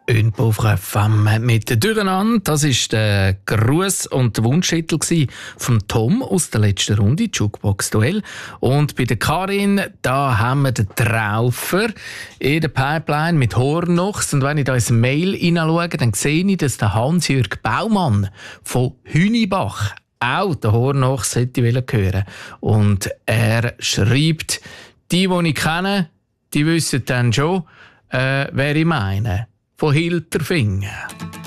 Ünpo FM mit «Durcheinander». Das war der Gruß und der Wunschtitel von Tom aus der letzten Runde, Jukebox-Duell. Und bei der Karin, da haben wir den Traufer in der Pipeline mit Hornochs. Und wenn ich da ins Mail hineinschaue, dann sehe ich, dass der Hans-Jürg Baumann von Hünibach auch den Hornochs hätte hören. Und er schreibt, die ich kenne, die wissen dann schon, wer ich meine. Von Hilterfingen.